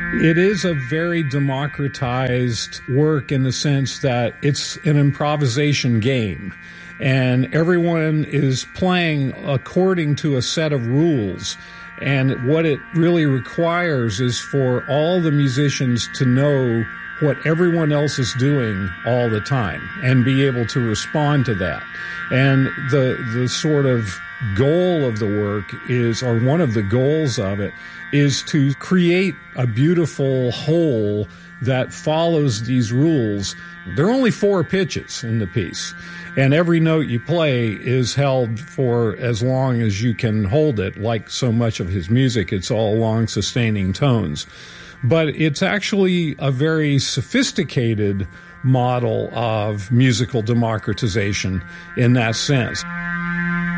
It is a very democratized work in the sense that it's an improvisation game, and everyone is playing according to a set of rules. And what it really requires is for all the musicians to know what everyone else is doing all the time and be able to respond to that. And the sort of goal of the work is, or one of the goals of it, is to create a beautiful whole that follows these rules. There are only 4 pitches in the piece, and every note you play is held for as long as you can hold it. Like so much of his music, it's all long sustaining tones. But it's actually a very sophisticated model of musical democratization in that sense.